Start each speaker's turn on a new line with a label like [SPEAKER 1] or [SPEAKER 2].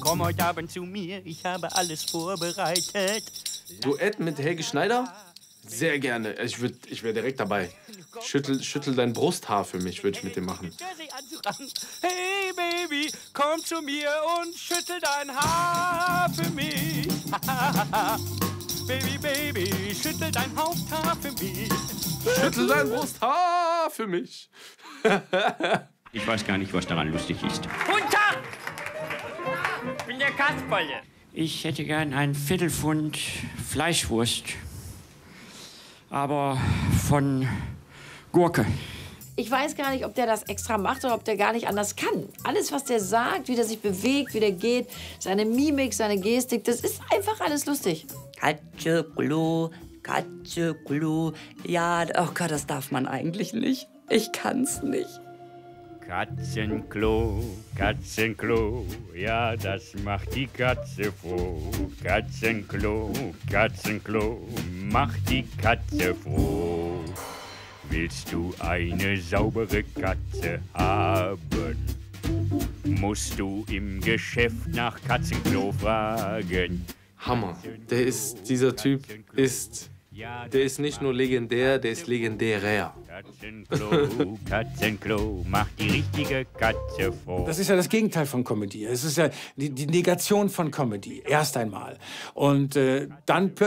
[SPEAKER 1] komm heute Abend zu mir, ich habe alles vorbereitet.
[SPEAKER 2] Duett mit Helge Schneider? Sehr gerne. Ich wäre direkt dabei. Schüttel dein Brusthaar für mich, würde ich mit dem machen.
[SPEAKER 1] Hey Baby, komm zu mir und schüttel dein Haar für mich. Baby, Baby, schüttel dein Haupthaar für mich.
[SPEAKER 2] Schüttel dein Brusthaar für mich.
[SPEAKER 3] Ich weiß gar nicht, was daran lustig ist.
[SPEAKER 1] Guten Tag! Ich bin der Kasperle.
[SPEAKER 3] Ich hätte gern ein Viertelpfund Fleischwurst. Aber von Gurke.
[SPEAKER 4] Ich weiß gar nicht, ob der das extra macht oder ob der gar nicht anders kann. Alles, was der sagt, wie der sich bewegt, wie der geht, seine Mimik, seine Gestik, das ist einfach alles lustig.
[SPEAKER 5] Katscheklu, Katscheklu. Ja, oh Gott, das darf man eigentlich nicht. Ich kann's nicht.
[SPEAKER 6] Katzenklo, Katzenklo, ja, das macht die Katze froh. Katzenklo, Katzenklo, macht die Katze froh. Willst du eine saubere Katze haben, musst du im Geschäft nach Katzenklo fragen.
[SPEAKER 2] Hammer. Dieser Typ ist nicht nur legendär, der ist legendärer.
[SPEAKER 6] Katzenklo, Katzenklo, macht die richtige Katze froh.
[SPEAKER 7] Das ist ja das Gegenteil von Comedy. Es ist ja die Negation von Comedy, erst einmal. Und dann plötzlich